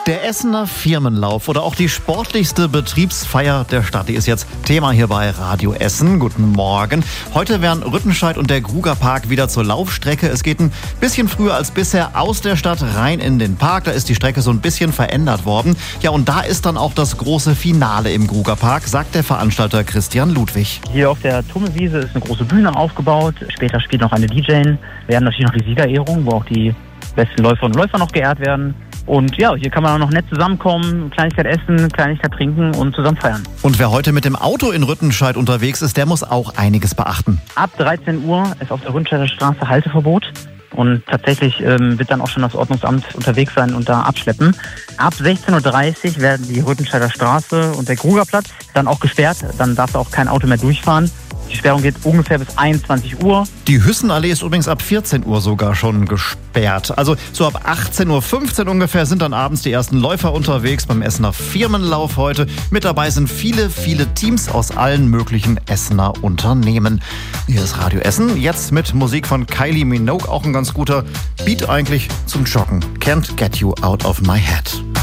Der Essener Firmenlauf oder auch die sportlichste Betriebsfeier der Stadt, die ist jetzt Thema hier bei Radio Essen. Guten Morgen. Heute werden Rüttenscheid und der Grugapark wieder zur Laufstrecke. Es geht ein bisschen früher als bisher aus der Stadt rein in den Park. Da ist die Strecke so ein bisschen verändert worden. Ja, und da ist dann auch das große Finale im Grugapark, sagt der Veranstalter Christian Ludwig. Hier auf der Tummelwiese ist eine große Bühne aufgebaut. Später spielt noch eine DJ. Wir haben natürlich noch die Siegerehrung, wo auch die besten Läuferinnen und Läufer noch geehrt werden. Und ja, hier kann man auch noch nett zusammenkommen, Kleinigkeit essen, Kleinigkeit trinken und zusammen feiern. Und wer heute mit dem Auto in Rüttenscheid unterwegs ist, der muss auch einiges beachten. Ab 13 Uhr ist auf der Rüttenscheider Straße Halteverbot. Und tatsächlich wird dann auch schon das Ordnungsamt unterwegs sein und da abschleppen. Ab 16.30 Uhr werden die Rüttenscheider Straße und der Grugerplatz dann auch gesperrt. Dann darf da auch kein Auto mehr durchfahren. Die Sperrung geht ungefähr bis 21 Uhr. Die Hüssenallee ist übrigens ab 14 Uhr sogar schon gesperrt. Also so ab 18.15 Uhr ungefähr sind dann abends die ersten Läufer unterwegs beim Essener Firmenlauf heute. Mit dabei sind viele Teams aus allen möglichen Essener Unternehmen. Hier ist Radio Essen, jetzt mit Musik von Kylie Minogue, auch ein ganz guter Beat eigentlich zum Joggen. Can't Get You Out of My Head.